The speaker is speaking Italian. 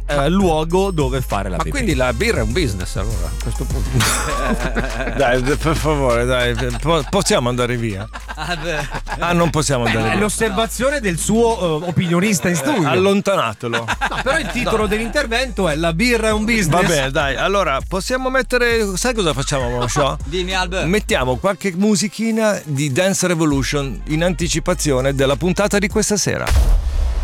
luogo dove fare la pipì. Ma quindi la birra è un business allora a questo punto? Dai, per favore, dai, possiamo andare via? Non possiamo andare via. È l'osservazione del suo opinionista in studio. Allontanatelo. No, però il titolo dell'intervento è La birra è un business. Va bene, dai, allora possiamo mettere. Sai cosa facciamo, show? Dimmi, Albert. Mettiamo qualche musichina di Dance Revolution in anticipazione della puntata di questa sera.